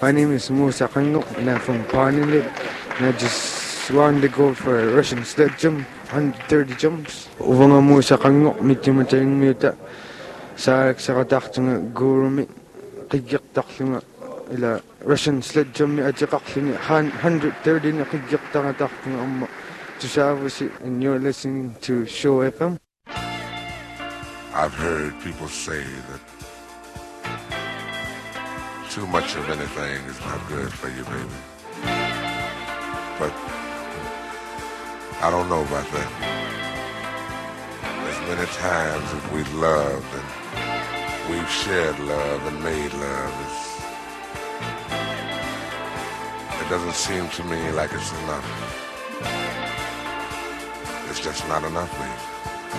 My name is Musa Kangok and I'm from Panilib. And I just won the gold for a Russian sled jump, 130 jumps. Uvanga Musa Kangok, mitimatayang muta. Sa kataktunga guru mi, kigyak taktunga ila Russian sled jump mi ajakaktunga 130 na kigyak taktunga amma. Tusawasi, and you're listening to Show FM. I've heard people say that too much of anything is not good for you, baby. But I don't know about that. As many times as we've loved and we've shared love and made love, it doesn't seem to me like it's enough. It's just not enough, baby.